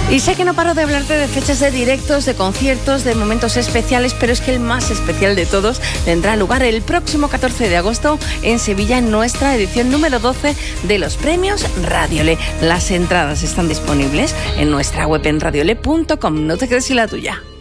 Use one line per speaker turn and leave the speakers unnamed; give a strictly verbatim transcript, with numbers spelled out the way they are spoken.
Y sé que no paro de hablarte de fechas de directos, de conciertos, de momentos especiales, pero es que el más especial de todos tendrá lugar el próximo catorce de agosto en Sevilla, en nuestra edición número doce de los premios Radiole. Las entradas están disponibles en nuestra web en radiole punto com. No te quedes sin la tuya.